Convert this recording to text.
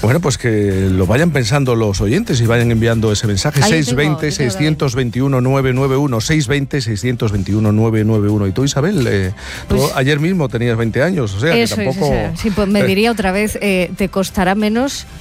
Bueno, pues que lo vayan pensando los oyentes y vayan enviando ese mensaje. 620-621-991, 620-621-991. ¿Y tú, Isabel? Tú ayer mismo tenías 20 años, o sea, eso que tampoco... Sí, pues me diría otra vez, te costará menos